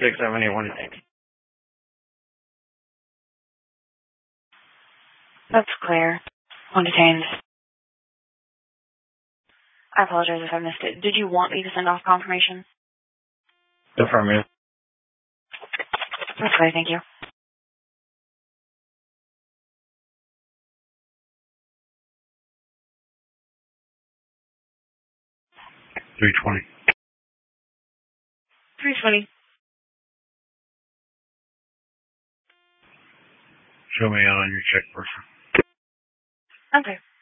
67818. That's clear. One detained. I apologize if I missed it. Did you want me to send off confirmation? Affirmative. That's clear, thank you. 320. 320. Show me out on your check, person. Okay.